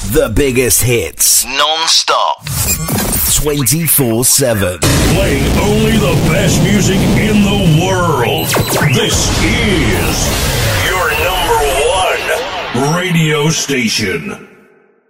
The biggest hits. Non-stop. 24/7. Playing only the best music in the world. This is your number one radio station.